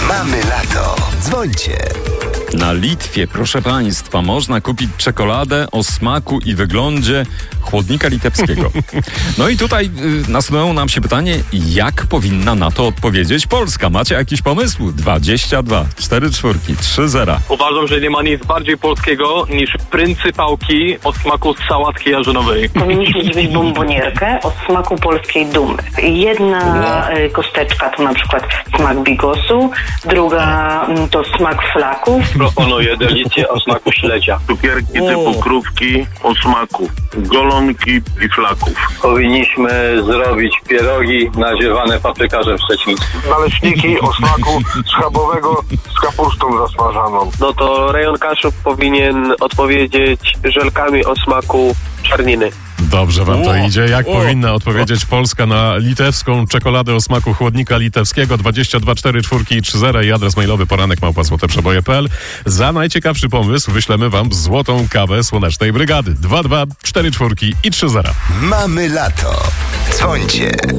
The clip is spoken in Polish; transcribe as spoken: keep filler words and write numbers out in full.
Mamy lato. Dzwońcie. Na Litwie, proszę Państwa, można kupić czekoladę o smaku i wyglądzie chłodnika litewskiego. No i tutaj y, nasuwało nam się pytanie, jak powinna na to odpowiedzieć Polska? Macie jakiś pomysł? dwadzieścia dwa, cztery czwórki, trzy zera. Uważam, że nie ma nic bardziej polskiego niż pryncypałki o smaku sałatki jarzynowej. Powinniśmy zrobić bombonierkę o smaku polskiej dumy. Jedna y, kosteczka to na przykład smak bigosu, druga y, to smak flaków. Proponuję delicję o smaku śledzia. Cukierki typu krówki o smaku golonki i flaków. Powinniśmy zrobić pierogi nadziewane paprykarzem szczecińskim. Naleśniki o smaku schabowego z kapustą zasmażaną. No to rejon Kaszub powinien odpowiedzieć żelkami o smaku czarniny. Dobrze wam to O, idzie. Jak o, powinna odpowiedzieć Polska na litewską czekoladę o smaku chłodnika litewskiego? dwadzieścia dwa, cztery czwórki i trzy zera i adres mailowy poranek małpa złote przeboje kropka p l. Za najciekawszy pomysł wyślemy wam złotą kawę Słonecznej Brygady. dwa dwa, cztery czwórki i trzy zera. Mamy lato. Dzwońcie.